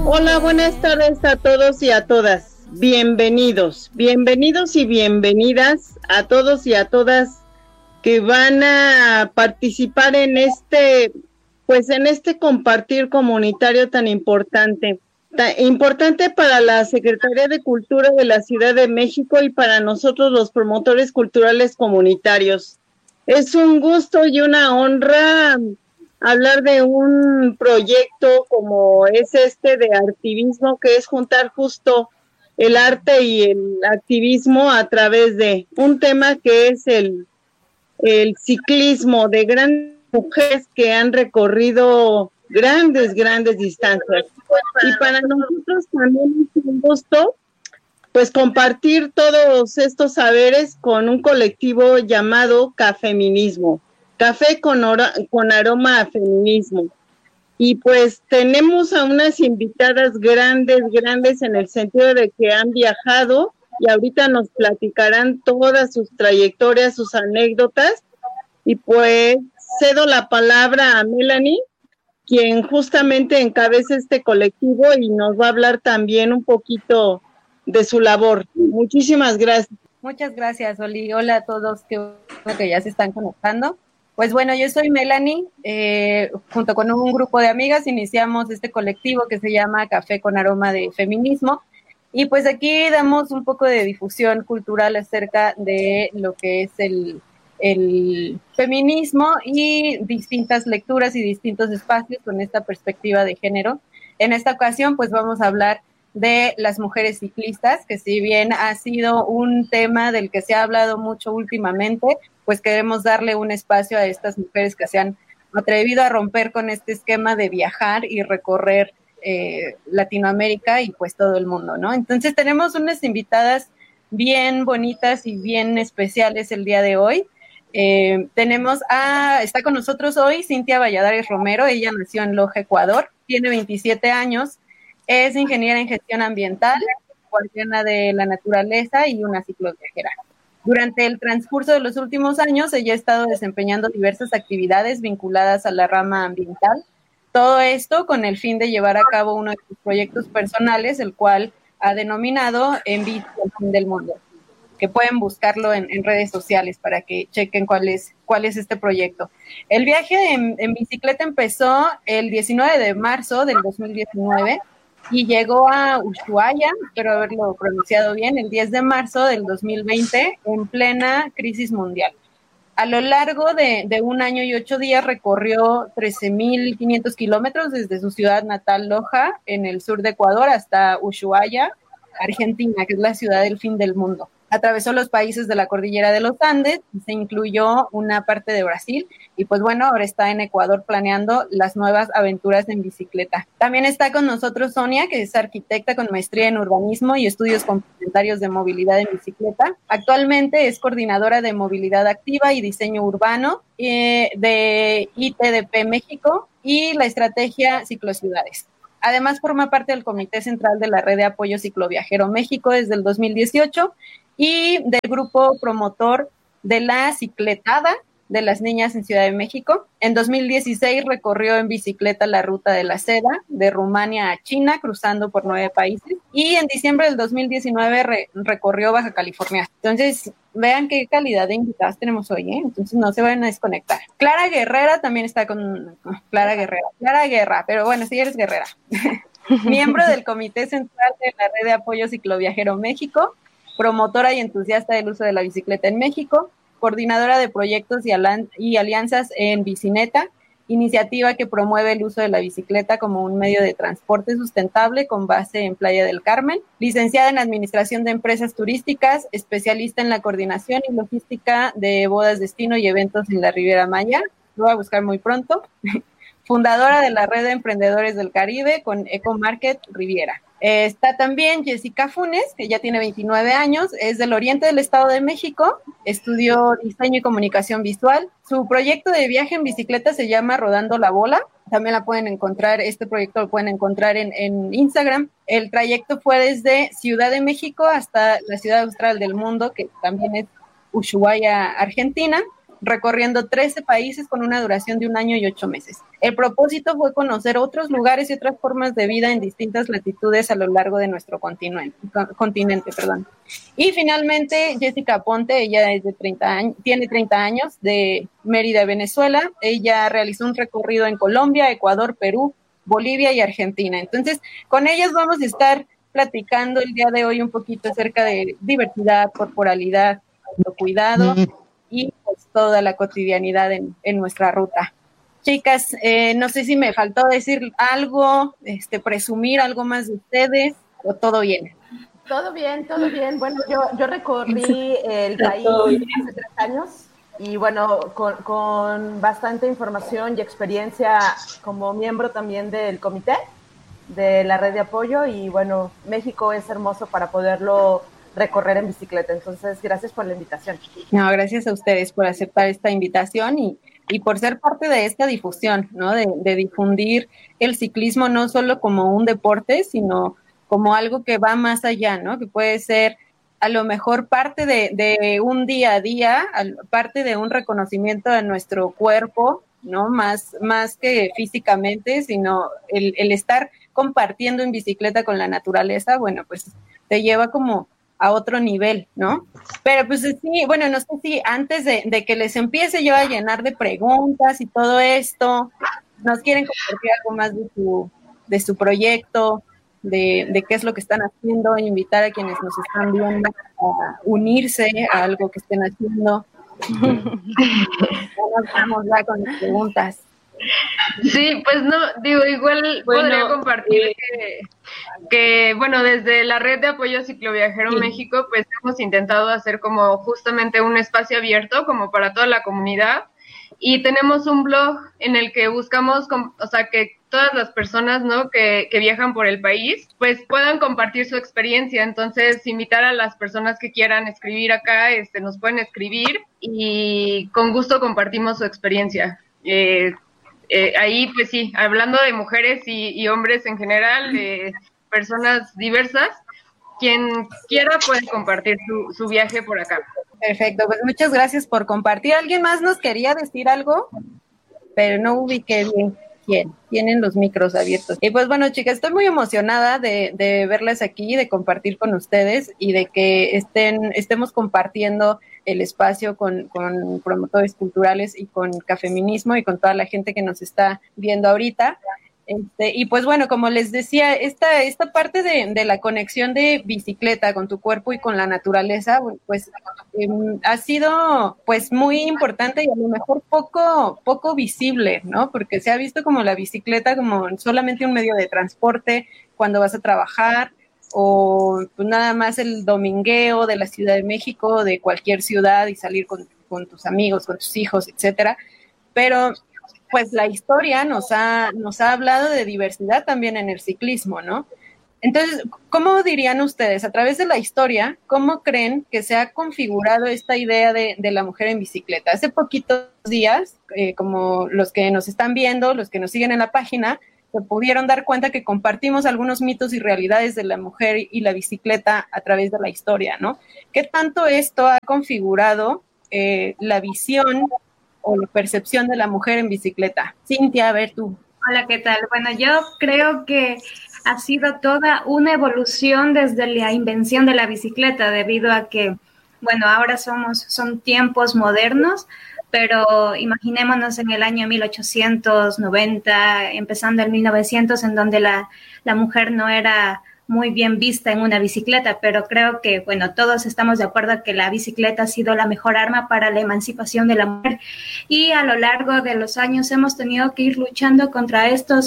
Hola, buenas tardes a todos y a todas. Bienvenidos y bienvenidas a todos y a todas que van a participar en este compartir comunitario tan importante para la Secretaría de Cultura de la Ciudad de México y para nosotros los promotores culturales comunitarios. Es un gusto y una honra hablar de un proyecto como es de activismo, que es juntar justo el arte y el activismo a través de un tema que es el ciclismo de grandes mujeres que han recorrido grandes distancias. Y para nosotros también es un gusto pues compartir todos estos saberes con un colectivo llamado Cafeminismo, café con aroma a feminismo. Y pues tenemos a unas invitadas grandes en el sentido de que han viajado y ahorita nos platicarán todas sus trayectorias, sus anécdotas. Y pues cedo la palabra a Melanie, quien justamente encabeza este colectivo y nos va a hablar también un poquito de su labor. Muchísimas gracias. Muchas gracias, Oli. Hola a todos que ya se están conectando. Pues bueno, yo soy Melanie, junto con un grupo de amigas iniciamos este colectivo que se llama Café con Aroma de Feminismo, y pues aquí damos un poco de difusión cultural acerca de lo que es el feminismo y distintas lecturas y distintos espacios con esta perspectiva de género. En esta ocasión pues vamos a hablar de las mujeres ciclistas, que si bien ha sido un tema del que se ha hablado mucho últimamente, pues queremos darle un espacio a estas mujeres que se han atrevido a romper con este esquema de viajar y recorrer Latinoamérica y pues todo el mundo, ¿no? Entonces tenemos unas invitadas bien bonitas y bien especiales el día de hoy. Está con nosotros hoy Cintia Valladares Romero. Ella nació en Loja, Ecuador, tiene 27 años, es ingeniera en gestión ambiental, guardiana de la naturaleza y una cicloviajera. Durante el transcurso de los últimos años, ella ha estado desempeñando diversas actividades vinculadas a la rama ambiental. Todo esto con el fin de llevar a cabo uno de sus proyectos personales, el cual ha denominado En Bici al Fin del Mundo, que pueden buscarlo en redes sociales para que chequen cuál es este proyecto. El viaje en bicicleta empezó el 19 de marzo del 2019 y llegó a Ushuaia, espero haberlo pronunciado bien, el 10 de marzo del 2020, en plena crisis mundial. A lo largo de un año y 8 días recorrió 13.500 kilómetros desde su ciudad natal, Loja, en el sur de Ecuador, hasta Ushuaia, Argentina, que es la ciudad del fin del mundo. Atravesó los países de la cordillera de los Andes y se incluyó una parte de Brasil. Y pues bueno, ahora está en Ecuador planeando las nuevas aventuras en bicicleta. También está con nosotros Sonia, que es arquitecta con maestría en urbanismo y estudios complementarios de movilidad en bicicleta. Actualmente es coordinadora de movilidad activa y diseño urbano de ITDP México y la estrategia Ciclociudades. Además, forma parte del Comité Central de la Red de Apoyo Cicloviajero México desde el 2018 y del grupo promotor de la cicletada de las niñas en Ciudad de México. En 2016 recorrió en bicicleta la ruta de la seda de Rumania a China, cruzando por 9 países. Y en diciembre del 2019 recorrió Baja California. Entonces, vean qué calidad de invitadas tenemos hoy, ¿eh? Entonces no se vayan a desconectar. Clara Guerrera también está con Clara Guerra, pero bueno, sí eres guerrera. Miembro del Comité Central de la Red de Apoyo Cicloviajero México, promotora y entusiasta del uso de la bicicleta en México, coordinadora de proyectos y alianzas en Bicineta, iniciativa que promueve el uso de la bicicleta como un medio de transporte sustentable con base en Playa del Carmen, licenciada en Administración de Empresas Turísticas, especialista en la coordinación y logística de bodas, destino y eventos en la Riviera Maya, lo voy a buscar muy pronto, fundadora de la Red de Emprendedores del Caribe con Ecomarket Riviera. Está también Jessica Funes, que ya tiene 29 años, es del oriente del Estado de México, estudió diseño y comunicación visual. Su proyecto de viaje en bicicleta se llama Rodando la Bola. También la pueden encontrar, este proyecto lo pueden encontrar en Instagram. El trayecto fue desde Ciudad de México hasta la ciudad austral del mundo, que también es Ushuaia, Argentina. recorriendo 13 países con una duración de 1 año y 8 meses. El propósito fue conocer otros lugares y otras formas de vida en distintas latitudes a lo largo de nuestro continente. Y finalmente, Jessica Ponte, ella es de tiene 30 años, de Mérida, Venezuela. Ella realizó un recorrido en Colombia, Ecuador, Perú, Bolivia y Argentina. Entonces, con ellas vamos a estar platicando el día de hoy un poquito acerca de diversidad, corporalidad, cuidado y pues toda la cotidianidad en nuestra ruta. Chicas, no sé si me faltó decir algo, presumir algo más de ustedes, o todo bien. Todo bien, todo bien. Bueno, yo recorrí el país hace 3 años y bueno, con bastante información y experiencia como miembro también del comité de la red de apoyo, y bueno, México es hermoso para poderlo recorrer en bicicleta. Entonces, gracias por la invitación. No, gracias a ustedes por aceptar esta invitación y por ser parte de esta difusión, ¿no? De difundir el ciclismo no solo como un deporte, sino como algo que va más allá, ¿no? Que puede ser a lo mejor parte de un día a día, parte de un reconocimiento de nuestro cuerpo, ¿no? Más que físicamente, sino el estar compartiendo en bicicleta con la naturaleza, bueno, pues te lleva como a otro nivel, ¿no? Pero pues sí, bueno, no sé si antes de que les empiece yo a llenar de preguntas y todo esto, ¿nos quieren compartir algo más de su proyecto, de qué es lo que están haciendo, e invitar a quienes nos están viendo a unirse a algo que estén haciendo? Vamos ya con las preguntas. Sí, pues no, digo, igual podría compartir que, bueno, desde la Red de Apoyo Cicloviajero México, pues hemos intentado hacer como justamente un espacio abierto como para toda la comunidad, y tenemos un blog en el que buscamos, o sea, que todas las personas, ¿no?, que viajan por el país, pues puedan compartir su experiencia. Entonces, invitar a las personas que quieran escribir acá, nos pueden escribir y con gusto compartimos su experiencia. Ahí, pues sí, hablando de mujeres y hombres en general, personas diversas, quien quiera puede compartir su viaje por acá. Perfecto, pues muchas gracias por compartir. ¿Alguien más nos quería decir algo? Pero no ubiqué bien quién. Tienen los micros abiertos. Y pues bueno, chicas, estoy muy emocionada de verlas aquí, de compartir con ustedes y de que estemos compartiendo el espacio con promotores culturales y con Cafeminismo y con toda la gente que nos está viendo ahorita. Y pues bueno, como les decía, esta parte de la conexión de bicicleta con tu cuerpo y con la naturaleza, pues ha sido pues muy importante y a lo mejor poco visible, ¿no? Porque se ha visto como la bicicleta como solamente un medio de transporte cuando vas a trabajar, o pues nada más el domingueo de la Ciudad de México, de cualquier ciudad, y salir con tus amigos, con tus hijos, etcétera. Pero pues la historia nos ha hablado de diversidad también en el ciclismo, ¿no? Entonces, ¿cómo dirían ustedes, a través de la historia, cómo creen que se ha configurado esta idea de la mujer en bicicleta? Hace poquitos días, como los que nos están viendo, los que nos siguen en la página, se pudieron dar cuenta que compartimos algunos mitos y realidades de la mujer y la bicicleta a través de la historia, ¿no? ¿Qué tanto esto ha configurado la visión o la percepción de la mujer en bicicleta? Cintia, a ver tú. Hola, ¿qué tal? Bueno, yo creo que ha sido toda una evolución desde la invención de la bicicleta, debido a que, bueno, ahora son tiempos modernos, pero imaginémonos en el año 1890, empezando el 1900, en donde la mujer no era muy bien vista en una bicicleta, pero creo que, bueno, todos estamos de acuerdo que la bicicleta ha sido la mejor arma para la emancipación de la mujer, y a lo largo de los años hemos tenido que ir luchando contra este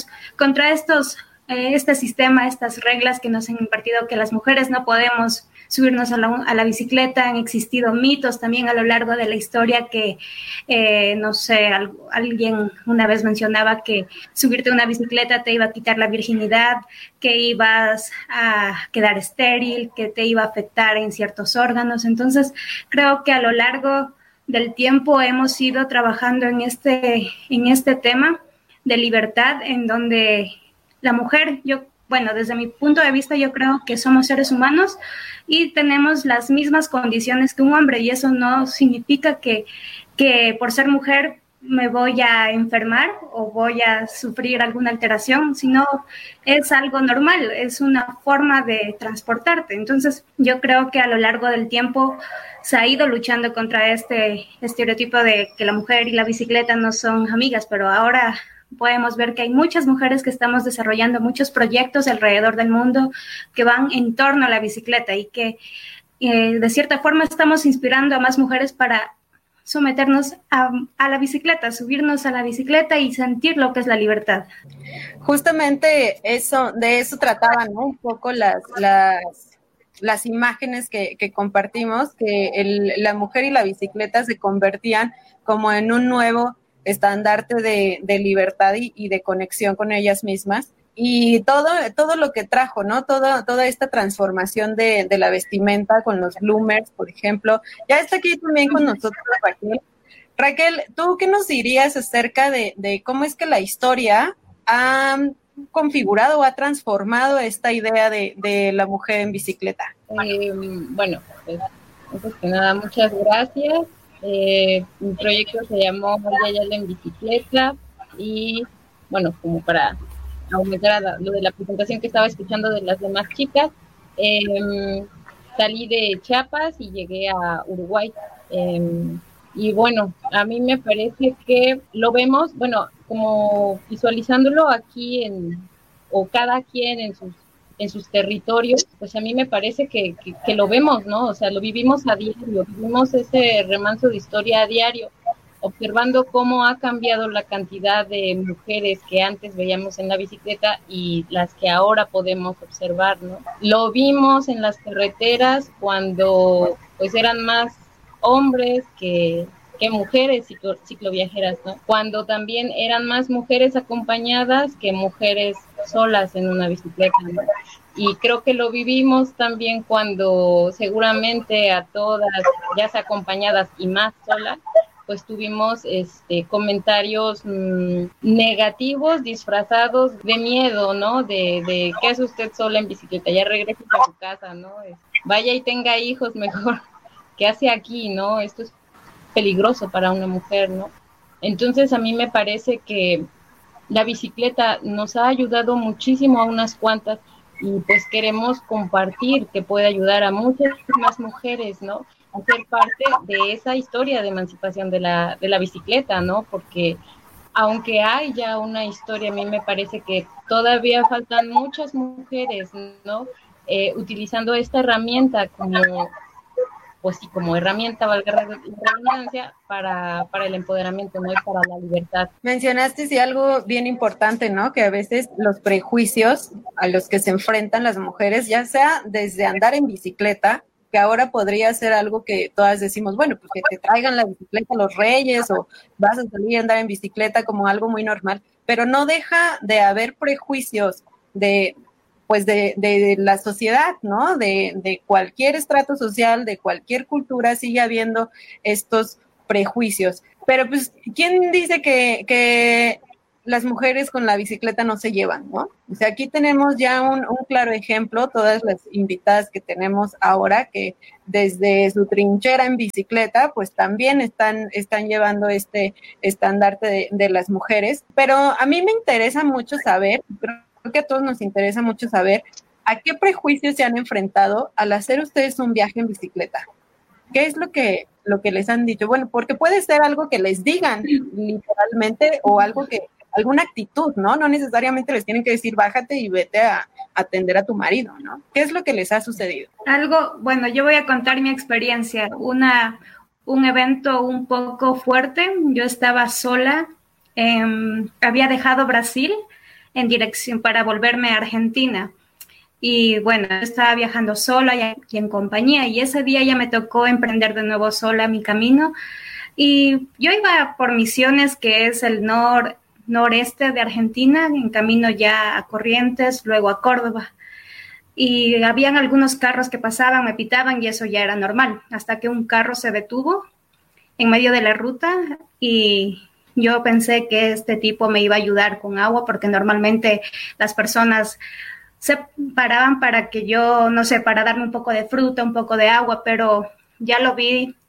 sistema, estas reglas que nos han impartido que las mujeres no podemos subirnos a la bicicleta. Han existido mitos también a lo largo de la historia que, no sé, alguien una vez mencionaba que subirte a una bicicleta te iba a quitar la virginidad, que ibas a quedar estéril, que te iba a afectar en ciertos órganos. Entonces, creo que a lo largo del tiempo hemos ido trabajando en este tema de libertad, en donde la mujer, bueno, desde mi punto de vista, yo creo que somos seres humanos y tenemos las mismas condiciones que un hombre, y eso no significa que que por ser mujer me voy a enfermar o voy a sufrir alguna alteración, sino es algo normal, es una forma de transportarte. Entonces, yo creo que a lo largo del tiempo se ha ido luchando contra este estereotipo de que la mujer y la bicicleta no son amigas, pero ahora podemos ver que hay muchas mujeres que estamos desarrollando muchos proyectos alrededor del mundo que van en torno a la bicicleta y que de cierta forma estamos inspirando a más mujeres para someternos a la bicicleta, subirnos a la bicicleta y sentir lo que es la libertad. Justamente de eso trataban, ¿no? Un poco las imágenes que compartimos, que la mujer y la bicicleta se convertían como en un nuevo estandarte de libertad y de conexión con ellas mismas. Y todo lo que trajo, ¿no? Toda esta transformación de la vestimenta con los bloomers, por ejemplo. Ya está aquí también con nosotros Raquel. Raquel, ¿tú qué nos dirías acerca de cómo es que la historia ha configurado o ha transformado esta idea de la mujer en bicicleta? Bueno, pues antes que nada, muchas gracias. Mi proyecto se llamó Yayala en bicicleta y, bueno, como para aumentar lo de la presentación que estaba escuchando de las demás chicas, salí de Chiapas y llegué a Uruguay. Y bueno, a mí me parece que lo vemos, bueno, como visualizándolo aquí o cada quien en sus territorios, pues a mí me parece que lo vemos, ¿no? O sea, lo vivimos a diario, vivimos ese remanso de historia a diario, observando cómo ha cambiado la cantidad de mujeres que antes veíamos en la bicicleta y las que ahora podemos observar, ¿no? Lo vimos en las carreteras cuando pues eran más hombres que mujeres cicloviajeras, ¿no? Cuando también eran más mujeres acompañadas que mujeres solas en una bicicleta, ¿no? Y creo que lo vivimos también cuando seguramente a todas, ya sea acompañadas y más solas, pues tuvimos comentarios negativos disfrazados de miedo, ¿no? De ¿qué hace usted sola en bicicleta? Ya regrese a su casa, ¿no? Vaya y tenga hijos mejor. ¿Qué hace aquí, no? Esto es peligroso para una mujer, ¿no? Entonces a mí me parece que la bicicleta nos ha ayudado muchísimo a unas cuantas y pues queremos compartir que puede ayudar a muchas más mujeres, ¿no? A ser parte de esa historia de emancipación de la bicicleta, ¿no? Porque aunque hay ya una historia, a mí me parece que todavía faltan muchas mujeres, ¿no? Utilizando esta herramienta como herramienta, valga la redundancia, para el empoderamiento, ¿no? Y para la libertad. Mencionaste sí algo bien importante, ¿no? Que a veces los prejuicios a los que se enfrentan las mujeres, ya sea desde andar en bicicleta, que ahora podría ser algo que todas decimos, bueno, pues que te traigan la bicicleta los reyes o vas a salir a andar en bicicleta como algo muy normal, pero no deja de haber prejuicios de la sociedad, ¿no? De cualquier estrato social, de cualquier cultura, sigue habiendo estos prejuicios. Pero pues, ¿quién dice que las mujeres con la bicicleta no se llevan, ¿no? O sea, aquí tenemos ya un claro ejemplo, todas las invitadas que tenemos ahora, que desde su trinchera en bicicleta, pues también están llevando este estandarte de las mujeres. Pero a mí me interesa mucho saber, creo que a todos nos interesa mucho saber a qué prejuicios se han enfrentado al hacer ustedes un viaje en bicicleta. ¿Qué es lo que les han dicho? Bueno, porque puede ser algo que les digan literalmente o algo alguna actitud, ¿no? No necesariamente les tienen que decir bájate y vete a atender a tu marido, ¿no? ¿Qué es lo que les ha sucedido? Bueno, yo voy a contar mi experiencia. Un evento un poco fuerte. Yo estaba sola, había dejado Brasil en dirección para volverme a Argentina. Y bueno, estaba viajando sola y en compañía, y ese día ya me tocó emprender de nuevo sola mi camino. Y yo iba por Misiones, que es el noreste de Argentina, en camino ya a Corrientes, luego a Córdoba. Y habían algunos carros que pasaban, me pitaban, y eso ya era normal, hasta que un carro se detuvo en medio de la ruta y yo pensé que este tipo me iba a ayudar con agua, porque normalmente las personas se paraban para que yo, no sé, para darme un poco de fruta, un poco de agua, pero ya lo vi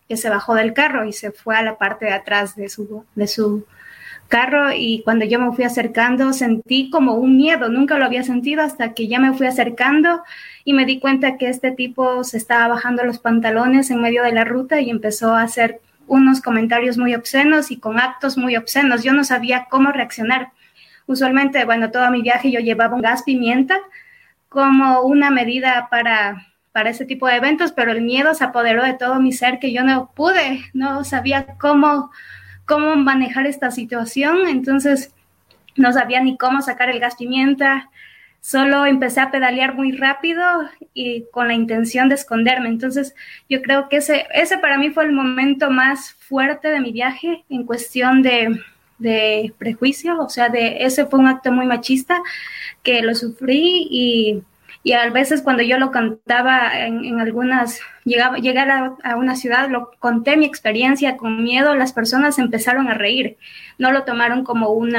que se bajó del carro y se fue a la parte de atrás de su carro, y cuando yo me fui acercando sentí como un miedo, nunca lo había sentido hasta que ya me fui acercando y me di cuenta que este tipo se estaba bajando los pantalones en medio de la ruta y empezó a hacer unos comentarios muy obscenos y con actos muy obscenos. Yo no sabía cómo reaccionar. Usualmente, bueno, todo mi viaje yo llevaba un gas pimienta como una medida para ese tipo de eventos, pero el miedo se apoderó de todo mi ser, que yo no sabía cómo manejar esta situación. Entonces no sabía ni cómo sacar el gas pimienta, solo empecé a pedalear muy rápido y con la intención de esconderme. Entonces yo creo que ese para mí fue el momento más fuerte de mi viaje en cuestión de prejuicio, o sea, ese fue un acto muy machista que lo sufrí, y a veces cuando yo lo contaba en algunas, llegar a una ciudad, lo conté mi experiencia con miedo, las personas empezaron a reír, no lo tomaron como un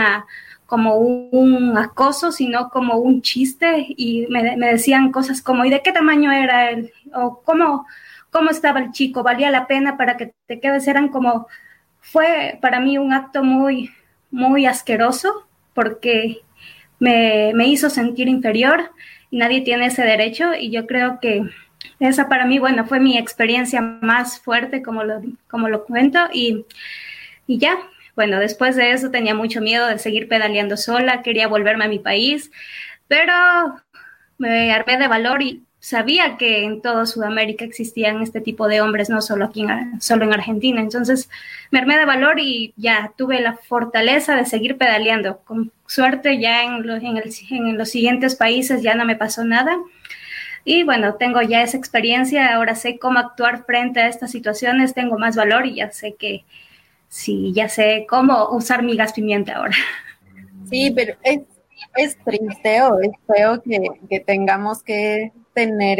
acoso, sino como un chiste, y me decían cosas como, ¿y de qué tamaño era él? O ¿cómo estaba el chico? ¿Valía la pena para que te quedes? Fue para mí un acto muy, muy asqueroso, porque me hizo sentir inferior, y nadie tiene ese derecho, y yo creo que esa para mí, bueno, fue mi experiencia más fuerte, como lo cuento, y ya, bueno, después de eso tenía mucho miedo de seguir pedaleando sola, quería volverme a mi país, pero me armé de valor y sabía que en toda Sudamérica existían este tipo de hombres, no solo solo en Argentina. Entonces me armé de valor y ya tuve la fortaleza de seguir pedaleando. Con suerte ya en los siguientes países ya no me pasó nada. Y bueno, tengo ya esa experiencia, ahora sé cómo actuar frente a estas situaciones, tengo más valor y ya sé ya sé cómo usar mi gas pimienta ahora. Sí, pero es triste o es feo que tengamos que tener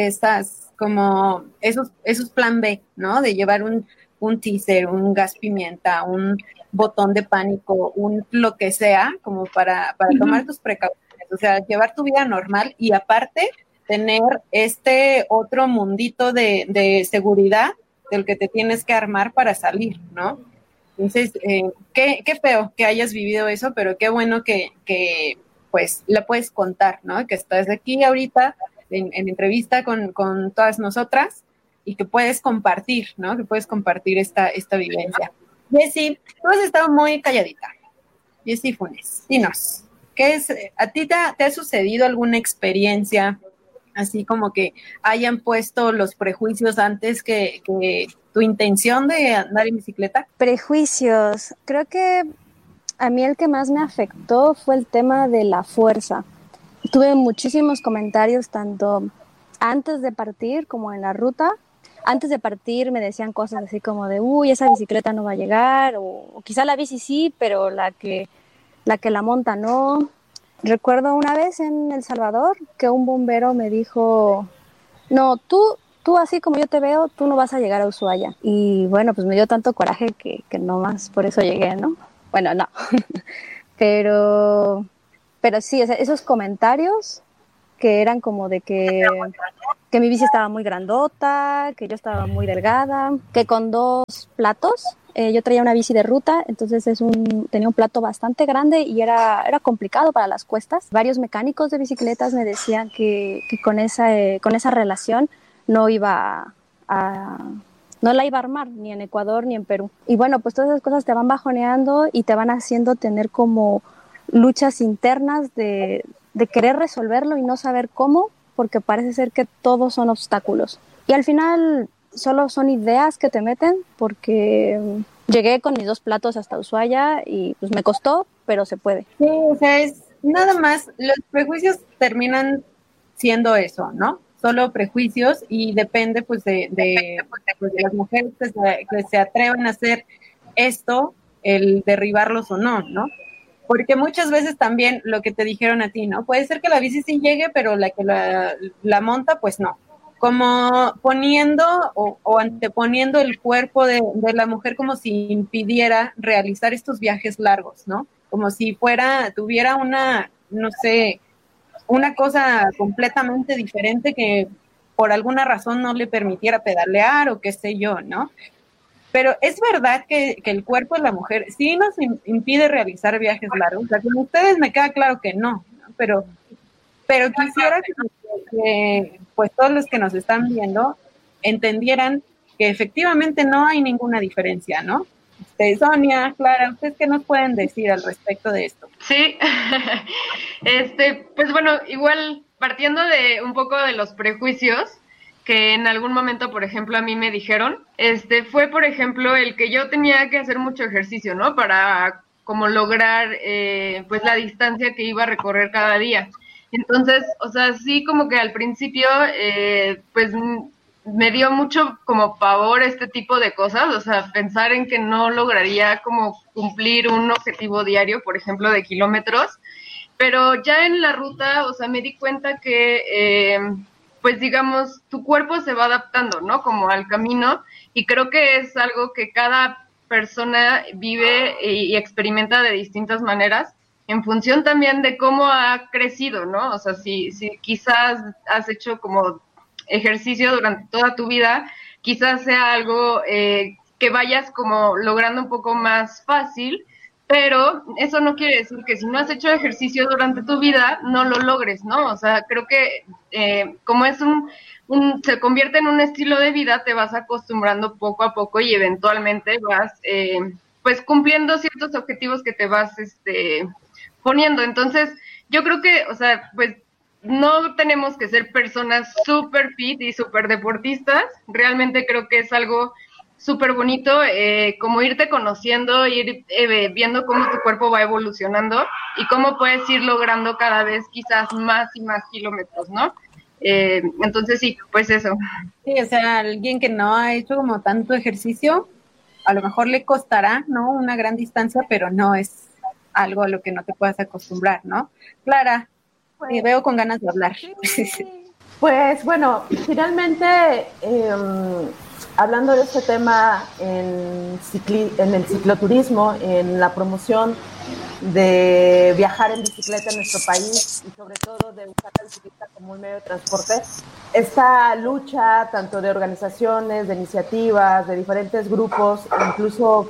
esos plan B, ¿no? De llevar un teaser, un gas pimienta, un botón de pánico, lo que sea, como para tomar tus precauciones, o sea, llevar tu vida normal y aparte tener este otro mundito de seguridad del que te tienes que armar para salir, ¿no? Entonces, qué feo que hayas vivido eso, pero qué bueno que pues la puedes contar, ¿no? Que estás aquí ahorita en entrevista con todas nosotras y que puedes compartir, ¿no? Que puedes compartir esta vivencia. Jessy, tú has estado muy calladita. Jessy Funes, dinos, ¿a ti te ha sucedido alguna experiencia así como que hayan puesto los prejuicios antes que tu intención de andar en bicicleta? Prejuicios, creo que a mí el que más me afectó fue el tema de la fuerza. Tuve muchísimos comentarios tanto antes de partir como en la ruta. Antes de partir me decían cosas así como de, uy, esa bicicleta no va a llegar, o quizá la bici sí, pero la que la monta no. Recuerdo una vez en El Salvador que un bombero me dijo, no, tú así como yo te veo, tú no vas a llegar a Ushuaia. Y bueno, pues me dio tanto coraje que no más por eso llegué, ¿no? Bueno, no. pero sí, o sea, esos comentarios que eran como de que mi bici estaba muy grandota, que yo estaba muy delgada, que con 2 platos, yo traía una bici de ruta, entonces tenía un plato bastante grande y era complicado para las cuestas. Varios mecánicos de bicicletas me decían que con esa relación no la iba a armar ni en Ecuador ni en Perú. Y bueno, pues todas esas cosas te van bajoneando y te van haciendo tener como luchas internas de querer resolverlo y no saber cómo, porque parece ser que todos son obstáculos. Y al final solo son ideas que te meten, porque llegué con mis 2 platos hasta Ushuaia y pues me costó, pero se puede. Sí, o sea, es nada más, los prejuicios terminan siendo eso, ¿no? Solo prejuicios, y depende pues de las mujeres que se atrevan a hacer esto, el derribarlos o no, ¿no? Porque muchas veces también lo que te dijeron a ti, ¿no? Puede ser que la bici sí llegue, pero la que la monta, pues no. Como poniendo o anteponiendo el cuerpo de la mujer como si impidiera realizar estos viajes largos, ¿no? Como si tuviera una, no sé, una cosa completamente diferente que por alguna razón no le permitiera pedalear o qué sé yo, ¿no? Pero es verdad que el cuerpo de la mujer sí nos impide realizar viajes largos. O sea, con ustedes me queda claro que no, ¿no? Pero quisiera que pues todos los que nos están viendo entendieran que efectivamente no hay ninguna diferencia, ¿no? Sonia, Clara, ¿ustedes qué nos pueden decir al respecto de esto? Sí, pues bueno, igual partiendo de un poco de los prejuicios que en algún momento, por ejemplo, a mí me dijeron, fue, por ejemplo, el que yo tenía que hacer mucho ejercicio, ¿no? Para como lograr, pues, la distancia que iba a recorrer cada día. Entonces, o sea, sí como que al principio, pues, me dio mucho como pavor este tipo de cosas, o sea, pensar en que no lograría como cumplir un objetivo diario, por ejemplo, de kilómetros, pero ya en la ruta, o sea, me di cuenta que, pues digamos, tu cuerpo se va adaptando, ¿no? Como al camino, y creo que es algo que cada persona vive y experimenta de distintas maneras, en función también de cómo ha crecido, ¿no? O sea, si quizás has hecho como ejercicio durante toda tu vida, quizás sea algo que vayas como logrando un poco más fácil, pero eso no quiere decir que si no has hecho ejercicio durante tu vida, no lo logres, ¿no? O sea, creo que como es se convierte en un estilo de vida, te vas acostumbrando poco a poco y eventualmente vas, pues, cumpliendo ciertos objetivos que te vas poniendo. Entonces, yo creo que, o sea, pues, no tenemos que ser personas súper fit y súper deportistas. Realmente creo que es algo súper bonito, como irte conociendo, ir viendo cómo tu cuerpo va evolucionando y cómo puedes ir logrando cada vez quizás más y más kilómetros, ¿no? Entonces sí, pues eso. Sí, o sea, alguien que no ha hecho como tanto ejercicio, a lo mejor le costará, ¿no? Una gran distancia, pero no es algo a lo que no te puedas acostumbrar, ¿no? Clara, veo con ganas de hablar. Pues bueno, finalmente, hablando de este tema en el cicloturismo, en la promoción de viajar en bicicleta en nuestro país y sobre todo de usar la bicicleta como un medio de transporte, esta lucha tanto de organizaciones, de iniciativas, de diferentes grupos, incluso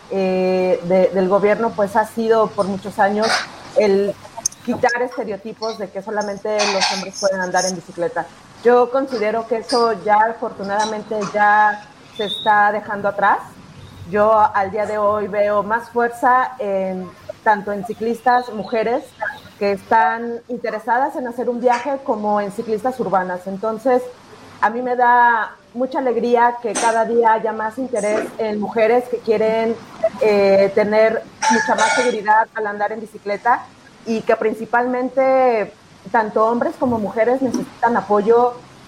del gobierno, pues ha sido por muchos años el quitar estereotipos de que solamente los hombres pueden andar en bicicleta. Yo considero que eso ya afortunadamente ya se está dejando atrás. Yo al día de hoy veo más fuerza tanto en ciclistas mujeres que están interesadas en hacer un viaje como en ciclistas urbanas. Entonces, a mí me da mucha alegría que cada día haya más interés en mujeres que quieren tener mucha más seguridad al andar en bicicleta y que principalmente tanto hombres como mujeres necesitan apoyo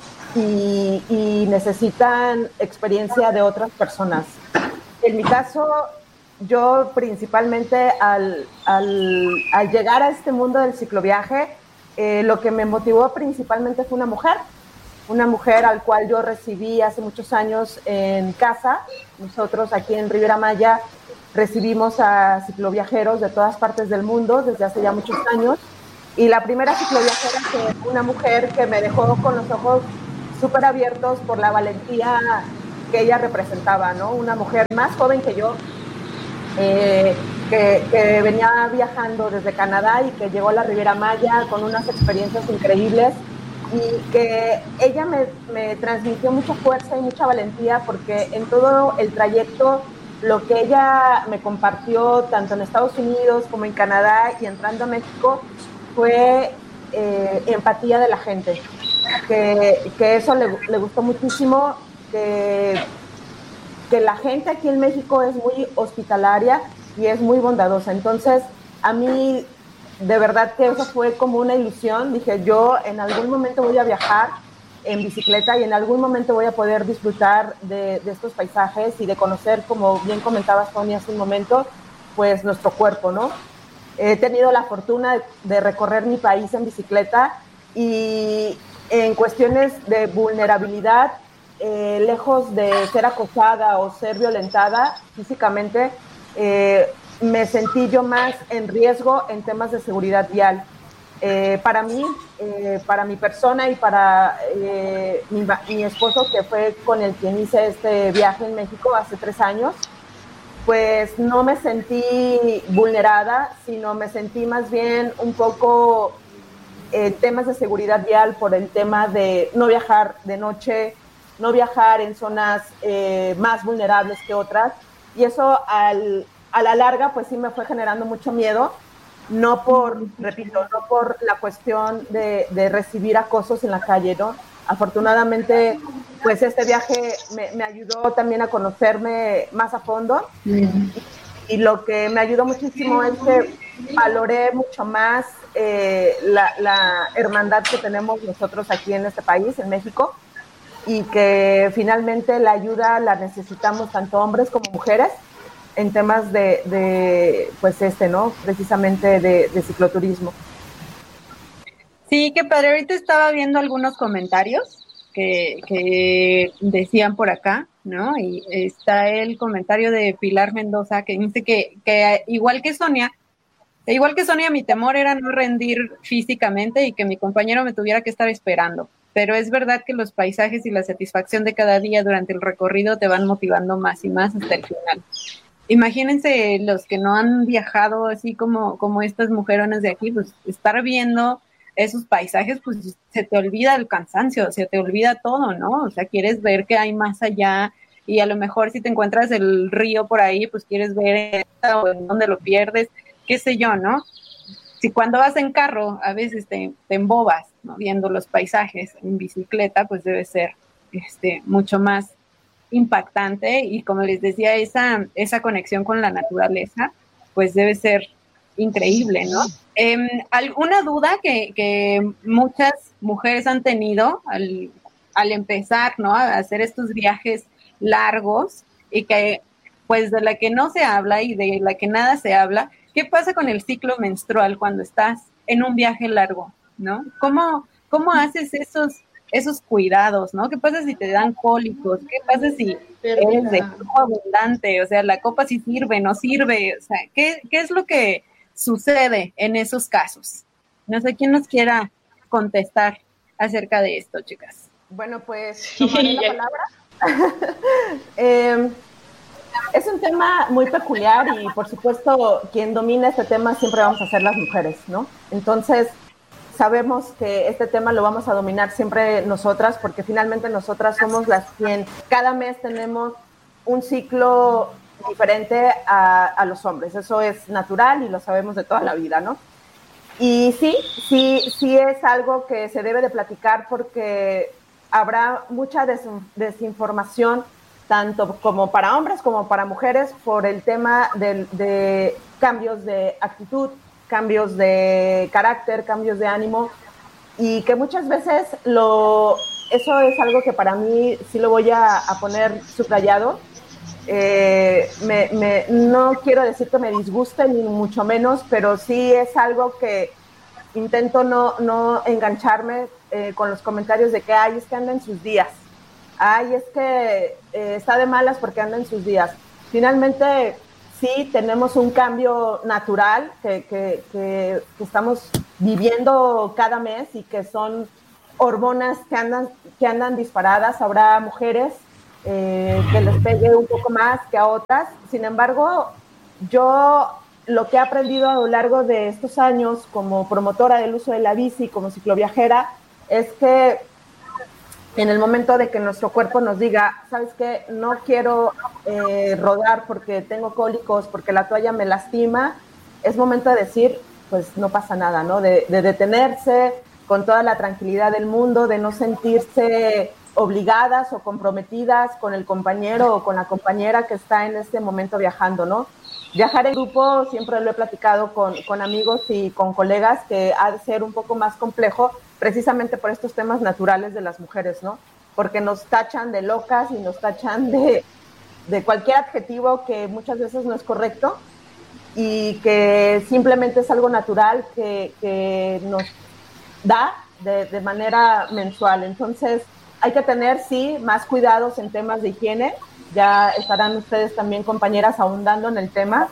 y necesitan experiencia de otras personas. En mi caso, yo principalmente al llegar a este mundo del cicloviaje, lo que me motivó principalmente fue una mujer al cual yo recibí hace muchos años en casa. Nosotros aquí en Riviera Maya recibimos a cicloviajeros de todas partes del mundo desde hace ya muchos años. Y la primera cicloviajera fue una mujer que me dejó con los ojos súper abiertos por la valentía que ella representaba, ¿no? Una mujer más joven que yo, que venía viajando desde Canadá y que llegó a la Riviera Maya con unas experiencias increíbles y que ella me transmitió mucha fuerza y mucha valentía porque en todo el trayecto lo que ella me compartió tanto en Estados Unidos como en Canadá y entrando a México fue empatía de la gente, que eso le gustó muchísimo, que la gente aquí en México es muy hospitalaria y es muy bondadosa. Entonces, a mí de verdad que eso fue como una ilusión. Dije, yo en algún momento voy a viajar en bicicleta y en algún momento voy a poder disfrutar de estos paisajes y de conocer, como bien comentaba Sonia hace un momento, pues nuestro cuerpo, ¿no? He tenido la fortuna de recorrer mi país en bicicleta y en cuestiones de vulnerabilidad, lejos de ser acosada o ser violentada físicamente, me sentí yo más en riesgo en temas de seguridad vial. para mí, para mi persona y para mi esposo, que fue con el quien hice este viaje en México hace 3 años, pues no me sentí vulnerada, sino me sentí más bien un poco temas de seguridad vial por el tema de no viajar de noche, no viajar en zonas más vulnerables que otras, y eso a la larga pues sí me fue generando mucho miedo, no por la cuestión de recibir acosos en la calle, ¿no? Afortunadamente, pues este viaje me ayudó también a conocerme más a fondo, y lo que me ayudó muchísimo es que valoré mucho más la hermandad que tenemos nosotros aquí en este país, en México, y que finalmente la ayuda la necesitamos tanto hombres como mujeres en temas de pues ¿no? Precisamente de cicloturismo. Sí, qué padre. Ahorita estaba viendo algunos comentarios que decían por acá, ¿no? Y está el comentario de Pilar Mendoza que dice que igual que Sonia, mi temor era no rendir físicamente y que mi compañero me tuviera que estar esperando. Pero es verdad que los paisajes y la satisfacción de cada día durante el recorrido te van motivando más y más hasta el final. Imagínense los que no han viajado así como estas mujeronas de aquí, pues estar viendo esos paisajes, pues se te olvida el cansancio, se te olvida todo, ¿no? O sea, quieres ver qué hay más allá, y a lo mejor si te encuentras el río por ahí, pues quieres ver o en dónde lo pierdes, qué sé yo, ¿no? Si cuando vas en carro a veces te embobas, ¿no? Viendo los paisajes en bicicleta, pues debe ser mucho más impactante, y como les decía, esa conexión con la naturaleza, pues debe ser increíble, ¿no? Una duda que muchas mujeres han tenido al empezar, ¿no? A hacer estos viajes largos, y que pues de la que no se habla y de la que nada se habla, ¿qué pasa con el ciclo menstrual cuando estás en un viaje largo, ¿no? ¿Cómo haces esos cuidados, ¿no? ¿Qué pasa si te dan cólicos? ¿Qué pasa si eres de flujo abundante? O sea, la copa sí sirve, no sirve. O sea, ¿qué es lo que sucede en esos casos? No sé quién nos quiera contestar acerca de esto, chicas. Bueno, pues tomaré la palabra. Es un tema muy peculiar y, por supuesto, quien domina este tema siempre vamos a ser las mujeres, ¿no? Entonces, sabemos que este tema lo vamos a dominar siempre nosotras, porque finalmente nosotras somos las quien cada mes tenemos un ciclo diferente a los hombres. Eso es natural y lo sabemos de toda la vida, ¿no? Y sí es algo que se debe de platicar, porque habrá mucha desinformación, tanto como para hombres como para mujeres, por el tema de cambios de actitud, cambios de carácter, cambios de ánimo, y que muchas veces eso es algo que para mí sí lo voy a poner subrayado. No quiero decir que me disguste, ni mucho menos, pero sí es algo que intento no engancharme con los comentarios de que, ay, es que anda en sus días, ay, es que está de malas porque anda en sus días. Finalmente, sí tenemos un cambio natural que estamos viviendo cada mes, y que son hormonas que andan disparadas. Habrá mujeres que les pegue un poco más que a otras. Sin embargo, yo lo que he aprendido a lo largo de estos años como promotora del uso de la bici, como cicloviajera, es que en el momento de que nuestro cuerpo nos diga, ¿sabes qué? No quiero rodar porque tengo cólicos, porque la toalla me lastima, es momento de decir, pues no pasa nada, ¿no? De detenerse con toda la tranquilidad del mundo, de no sentirse obligadas o comprometidas con el compañero o con la compañera que está en este momento viajando, ¿no? Viajar en grupo, siempre lo he platicado con amigos y con colegas, que ha de ser un poco más complejo, precisamente por estos temas naturales de las mujeres, ¿no? Porque nos tachan de locas y nos tachan de cualquier adjetivo que muchas veces no es correcto, y que simplemente es algo natural que nos da de manera mensual. Entonces, hay que tener, sí, más cuidados en temas de higiene. Ya estarán ustedes también, compañeras, ahondando en el tema,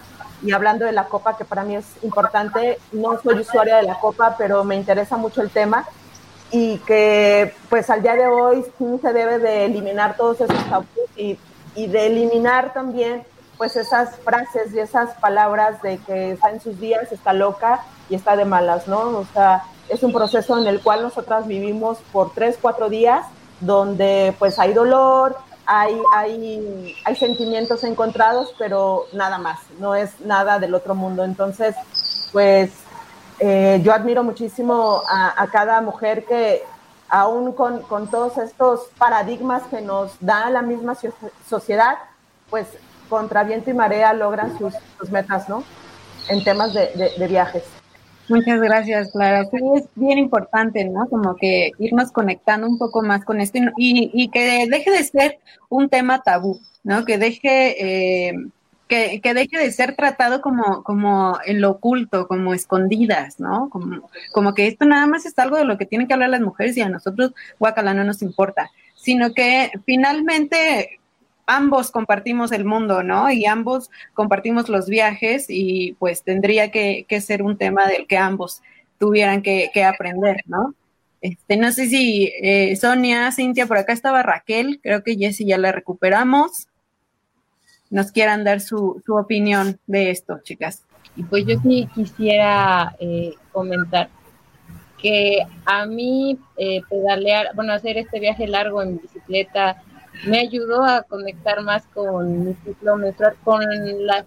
Y hablando de la copa, que para mí es importante, no soy usuaria de la copa, pero me interesa mucho el tema, y que pues al día de hoy sí se debe de eliminar todos esos tabús y de eliminar también pues esas frases y esas palabras de que está en sus días, está loca y está de malas, ¿no? O sea, es un proceso en el cual nosotras vivimos por 3, 4 días, donde pues hay dolor, hay sentimientos encontrados, pero nada más, no es nada del otro mundo. Entonces, pues yo admiro muchísimo a cada mujer que, aún con todos estos paradigmas que nos da la misma sociedad, pues contra viento y marea logran sus metas, ¿no? En temas de viajes. Muchas gracias, Clara. Sí, es bien importante, ¿no? Como que irnos conectando un poco más con esto y que deje de ser un tema tabú, ¿no? Que deje que deje de ser tratado como en lo oculto, como escondidas, ¿no? Como que esto nada más es algo de lo que tienen que hablar las mujeres y a nosotros, guacala, no nos importa, sino que finalmente ambos compartimos el mundo, ¿no? Y ambos compartimos los viajes y pues tendría que ser un tema del que ambos tuvieran que aprender, ¿no? No sé si Sonia, Cintia, por acá estaba Raquel, creo que Jessie ya la recuperamos. Nos quieran dar su opinión de esto, chicas. Y pues yo sí quisiera comentar que a mí pedalear, bueno, hacer este viaje largo en bicicleta me ayudó a conectar más con mi ciclo menstrual, con las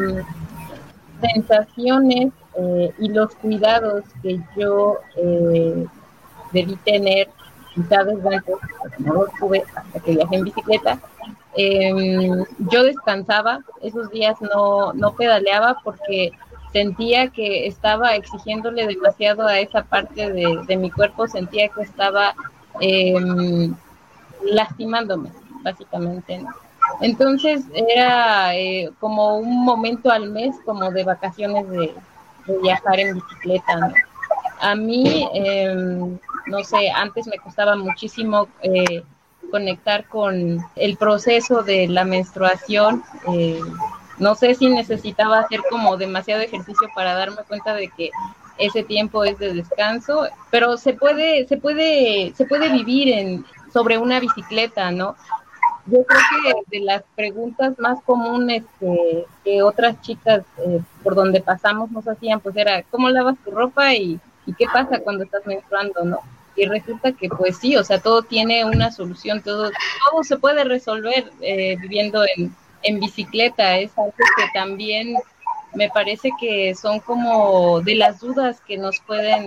sensaciones y los cuidados que yo debí tener quizás desde antes, porque no los tuve hasta que viajé en bicicleta. Yo descansaba, esos días no pedaleaba porque sentía que estaba exigiéndole demasiado a esa parte de mi cuerpo, sentía que estaba lastimándome, básicamente, ¿no? Entonces era como un momento al mes, como de vacaciones de viajar en bicicleta, ¿no? A mí, no sé, antes me costaba muchísimo conectar con el proceso de la menstruación. No sé si necesitaba hacer como demasiado ejercicio para darme cuenta de que ese tiempo es de descanso, pero se puede vivir sobre una bicicleta, ¿no? Yo creo que de las preguntas más comunes que otras chicas por donde pasamos nos hacían, pues era, ¿cómo lavas tu ropa y qué pasa cuando estás menstruando, no? Y resulta que pues sí, o sea, todo tiene una solución, todo se puede resolver viviendo en bicicleta. Es algo que también me parece que son como de las dudas que nos pueden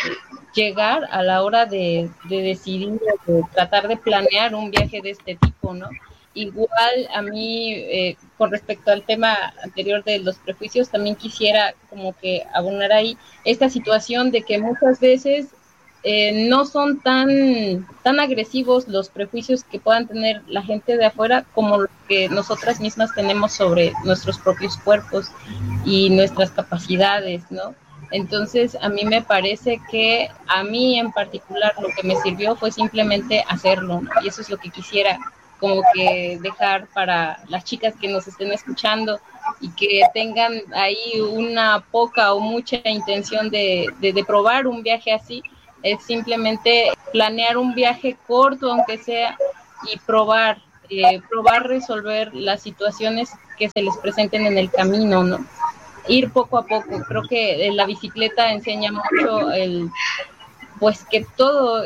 llegar a la hora de decidir, de tratar de planear un viaje de este tipo, ¿no? Igual a mí, con respecto al tema anterior de los prejuicios, también quisiera como que abonar ahí esta situación de que muchas veces no son tan agresivos los prejuicios que puedan tener la gente de afuera como los que nosotras mismas tenemos sobre nuestros propios cuerpos y nuestras capacidades, ¿no? Entonces, a mí me parece que a mí en particular lo que me sirvió fue simplemente hacerlo, ¿no? Y eso es lo que quisiera como que dejar para las chicas que nos estén escuchando y que tengan ahí una poca o mucha intención de probar un viaje así. Es simplemente planear un viaje corto, aunque sea, y probar resolver las situaciones que se les presenten en el camino, ¿no? Ir poco a poco. Creo que la bicicleta enseña mucho pues que todo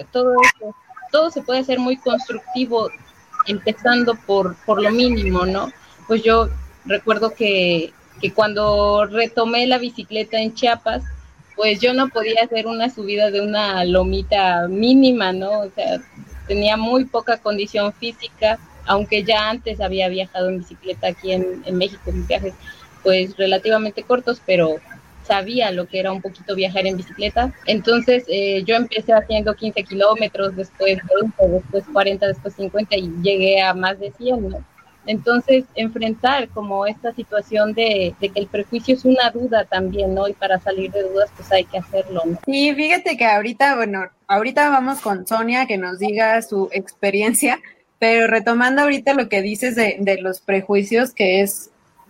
se puede hacer muy constructivo, empezando por lo mínimo, ¿no? Pues yo recuerdo que cuando retomé la bicicleta en Chiapas, pues yo no podía hacer una subida de una lomita mínima, ¿no? O sea, tenía muy poca condición física, aunque ya antes había viajado en bicicleta aquí en México, en viajes pues relativamente cortos, pero sabía lo que era un poquito viajar en bicicleta. Entonces yo empecé haciendo 15 kilómetros, después 20, después 40, después 50 y llegué a más de 100, ¿no? Entonces, enfrentar como esta situación de que el prejuicio es una duda también, ¿no? Y para salir de dudas, pues hay que hacerlo, ¿no? Sí, fíjate que ahorita vamos con Sonia que nos diga su experiencia, pero retomando ahorita lo que dices de los prejuicios, que es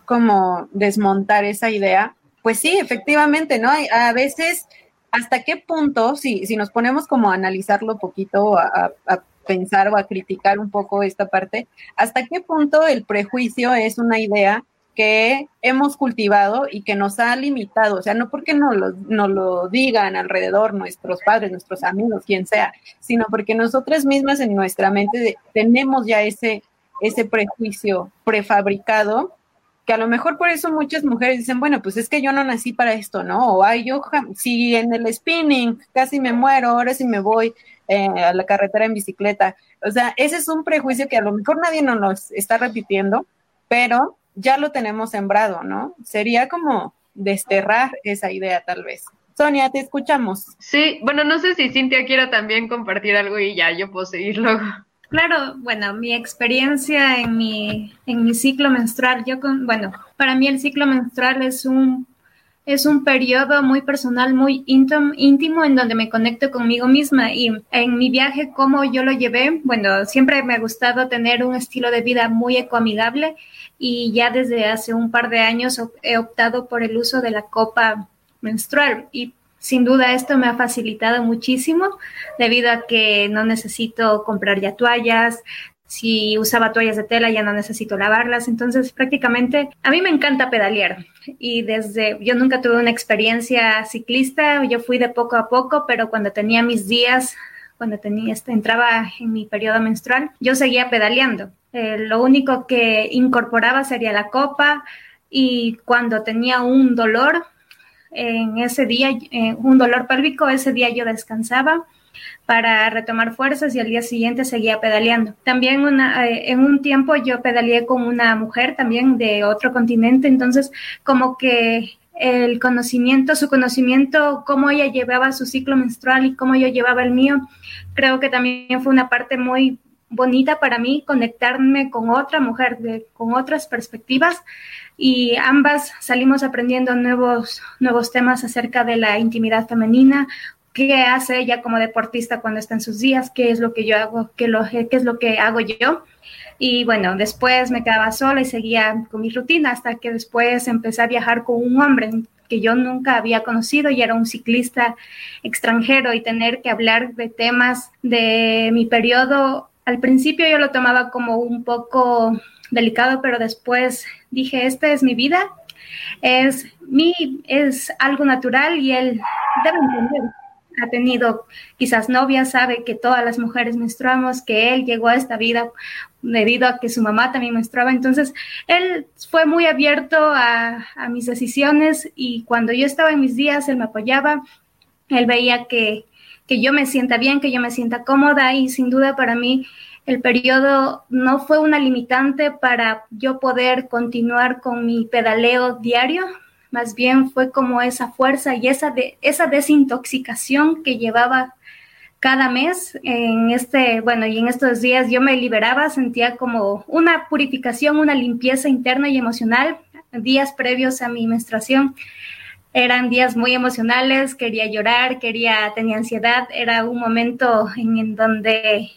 como desmontar esa idea, pues sí, efectivamente, ¿no? A veces, ¿hasta qué punto, si nos ponemos como a analizarlo poquito, a pensar o a criticar un poco esta parte, hasta qué punto el prejuicio es una idea que hemos cultivado y que nos ha limitado? O sea, no porque nos lo digan alrededor nuestros padres, nuestros amigos, quien sea, sino porque nosotras mismas en nuestra mente tenemos ya ese prejuicio prefabricado, que a lo mejor por eso muchas mujeres dicen, bueno, pues es que yo no nací para esto, ¿no? O ay, si en el spinning casi me muero, ahora sí me voy a la carretera en bicicleta. O sea, ese es un prejuicio que a lo mejor nadie nos lo está repitiendo, pero ya lo tenemos sembrado, ¿no? Sería como desterrar esa idea, tal vez. Sonia, te escuchamos. Sí, bueno, no sé si Cintia quiera también compartir algo y ya yo puedo seguir luego. Claro, bueno, mi experiencia en mi ciclo menstrual, para mí el ciclo menstrual es un periodo muy personal, muy íntimo, en donde me conecto conmigo misma. Y en mi viaje, cómo yo lo llevé, bueno, siempre me ha gustado tener un estilo de vida muy ecoamigable, y ya desde hace un par de años he optado por el uso de la copa menstrual, y sin duda esto me ha facilitado muchísimo, debido a que no necesito comprar ya toallas. Si usaba toallas de tela ya no necesito lavarlas. Entonces prácticamente a mí me encanta pedalear, y yo nunca tuve una experiencia ciclista, yo fui de poco a poco, pero cuando tenía mis días, entraba en mi periodo menstrual, yo seguía pedaleando. Lo único que incorporaba sería la copa, y cuando tenía un dolor en ese día, un dolor pélvico, ese día yo descansaba para retomar fuerzas, y al día siguiente seguía pedaleando. También en un tiempo yo pedaleé con una mujer también de otro continente, entonces como que su conocimiento, cómo ella llevaba su ciclo menstrual y cómo yo llevaba el mío, creo que también fue una parte muy bonita para mí, conectarme con otra mujer con otras perspectivas, y ambas salimos aprendiendo nuevos temas acerca de la intimidad femenina, qué hace ella como deportista cuando está en sus días, qué es lo que yo hago, qué es lo que hago yo. Y bueno, después me quedaba sola y seguía con mi rutina, hasta que después empecé a viajar con un hombre que yo nunca había conocido, y era un ciclista extranjero, y tener que hablar de temas de mi periodo. Al principio yo lo tomaba como un poco delicado, pero después dije, esta es mi vida, es algo natural, y él debe entender. Ha tenido quizás novia, sabe que todas las mujeres menstruamos, que él llegó a esta vida debido a que su mamá también menstruaba. Entonces, él fue muy abierto a mis decisiones, y cuando yo estaba en mis días, él me apoyaba. Él veía que yo me sienta bien, que yo me sienta cómoda, y sin duda para mí el periodo no fue una limitante para yo poder continuar con mi pedaleo diario. Más bien fue como esa fuerza y esa desintoxicación que llevaba cada mes. Y en estos días yo me liberaba, sentía como una purificación, una limpieza interna y emocional. Días previos a mi menstruación eran días muy emocionales, quería llorar, tenía ansiedad, era un momento en donde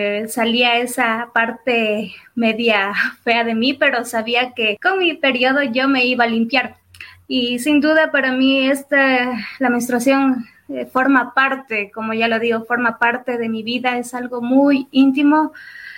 salía esa parte media fea de mí, pero sabía que con mi periodo yo me iba a limpiar. Y sin duda para mí la menstruación forma parte, como ya lo digo, forma parte de mi vida, es algo muy íntimo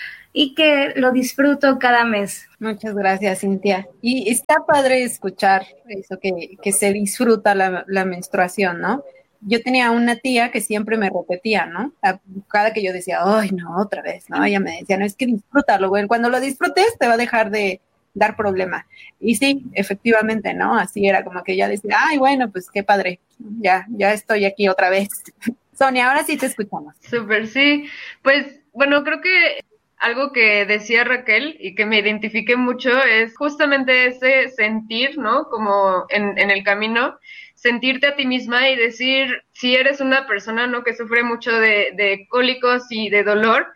y que lo disfruto cada mes. Muchas gracias, Cintia. Y está padre escuchar eso, que se disfruta la menstruación, ¿no? Yo tenía una tía que siempre me repetía, ¿no? Cada que yo decía, ay, no, otra vez, ¿no? Ella me decía, no, es que disfrútalo, güey. Cuando lo disfrutes te va a dejar de dar problema. Y sí, efectivamente, ¿no? Así era, como que ella decía, ay, bueno, pues qué padre, ya estoy aquí otra vez. Sonia, ahora sí te escuchamos. Súper, sí. Pues, bueno, creo que algo que decía Raquel y que me identifiqué mucho es justamente ese sentir, ¿no? Como en el camino, sentirte a ti misma y decir, si eres una persona, ¿no? Que sufre mucho de cólicos y de dolor,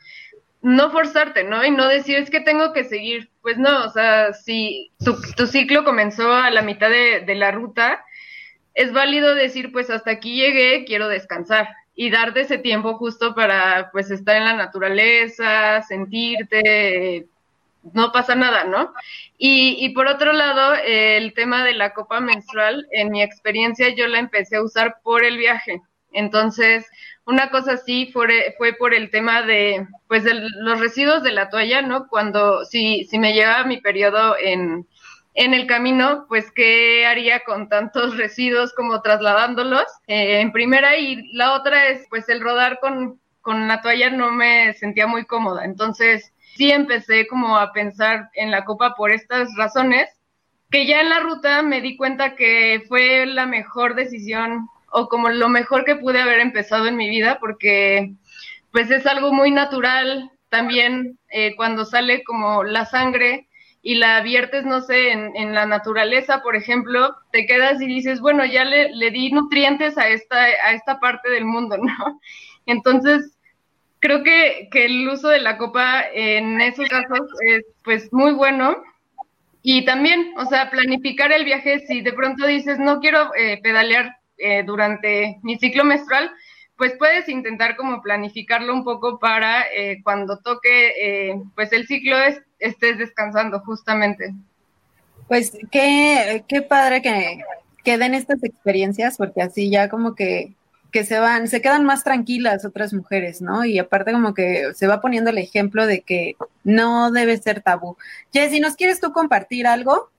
no forzarte, ¿no? Y no decir, es que tengo que seguir. Pues no, o sea, si tu ciclo comenzó a la mitad de la ruta, es válido decir, pues hasta aquí llegué, quiero descansar. Y darte ese tiempo justo para, pues, estar en la naturaleza, sentirte, no pasa nada, ¿no? Y por otro lado, el tema de la copa menstrual, en mi experiencia yo la empecé a usar por el viaje. Entonces, una cosa así fue por el tema de, pues, de los residuos de la toalla, ¿no? Cuando, si me llegaba mi periodo en el camino, pues, ¿qué haría con tantos residuos como trasladándolos? En primera, y la otra es, pues, el rodar con la toalla no me sentía muy cómoda. Entonces, sí empecé como a pensar en la copa por estas razones, que ya en la ruta me di cuenta que fue la mejor decisión o como lo mejor que pude haber empezado en mi vida, porque pues es algo muy natural también cuando sale como la sangre y la viertes, no sé, en la naturaleza, por ejemplo, te quedas y dices, bueno, ya le di nutrientes a esta parte del mundo, ¿no? Entonces, creo que el uso de la copa en esos casos es pues muy bueno. Y también, o sea, planificar el viaje, si de pronto dices, no quiero pedalear durante mi ciclo menstrual, pues puedes intentar como planificarlo un poco para cuando toque pues el ciclo estés descansando justamente. Pues qué padre que den estas experiencias, porque así ya como que se quedan más tranquilas otras mujeres, ¿no? Y aparte como que se va poniendo el ejemplo de que no debe ser tabú. Jessy, ¿nos quieres tú compartir algo?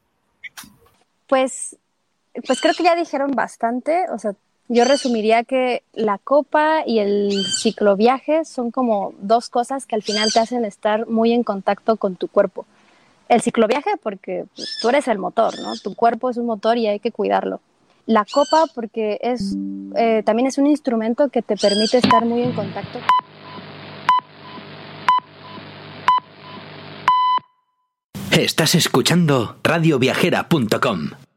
Pues creo que ya dijeron bastante, o sea, yo resumiría que la copa y el cicloviaje son como dos cosas que al final te hacen estar muy en contacto con tu cuerpo. El cicloviaje porque pues, tú eres el motor, ¿no? Tu cuerpo es un motor y hay que cuidarlo. La copa porque también es un instrumento que te permite estar muy en contacto. Estás escuchando radioviajera.com.